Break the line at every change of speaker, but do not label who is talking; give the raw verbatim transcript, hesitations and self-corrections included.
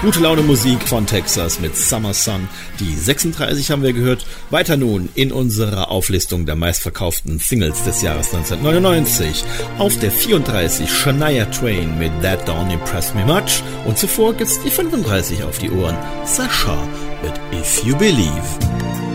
Gute Laune Musik von Texas mit Summer Sun. Die sechsunddreißig haben wir gehört. Weiter nun in unserer Auflistung der meistverkauften Singles des Jahres neunzehnhundertneunundneunzig. Auf der vierunddreißig Shania Twain mit That Don't Impress Me Much. Und zuvor gibt's die fünfunddreißig auf die Ohren. Sasha mit If You Believe.